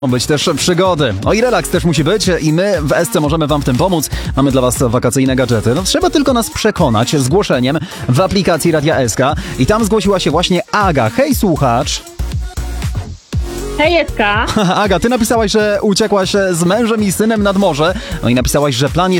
Być też przygody. No i relaks też musi być i my w SC możemy wam w tym pomóc. Mamy dla was wakacyjne gadżety. No trzeba tylko nas przekonać zgłoszeniem w aplikacji Radia SK. I tam zgłosiła się właśnie Aga. Hej słuchacz! Hej, Eska. Aga, ty napisałaś, że uciekłaś z mężem i synem nad morze. No i napisałaś, że plan jest